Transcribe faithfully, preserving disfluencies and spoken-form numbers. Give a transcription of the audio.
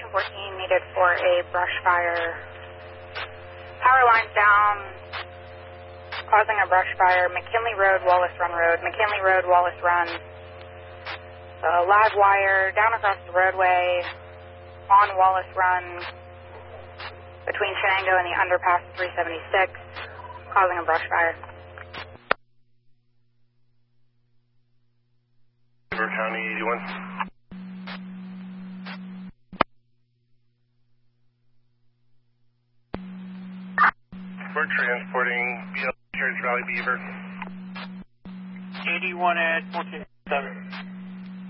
Station fourteen needed for a brush fire. Power lines down, causing a brush fire. McKinley Road, Wallace Run Road. McKinley Road, Wallace Run. Uh, live wire down across the roadway on Wallace Run between Shenango and the underpass three seventy-six, causing a brush fire. River County eighty-one. We're transporting B L Carriage Valley Beaver. eighty-one at fourteen seven.